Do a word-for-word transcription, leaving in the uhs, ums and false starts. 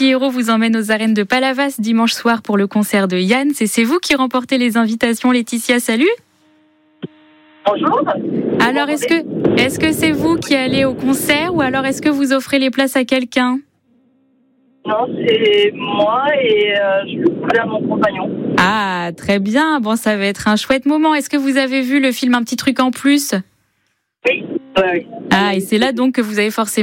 Héros vous emmène aux arènes de Palavas dimanche soir pour le concert de Yann. Et c'est vous qui remportez les invitations, Laetitia, salut. Bonjour. Alors, est-ce que, est-ce que c'est vous qui allez au concert ou alors est-ce que vous offrez les places à quelqu'un ? Non, c'est moi et euh, je le ferai à mon compagnon. Ah, très bien. Bon, ça va être un chouette moment. Est-ce que vous avez vu le film Un petit truc en plus ? Oui. oui. Ah, et c'est là donc que vous avez forcément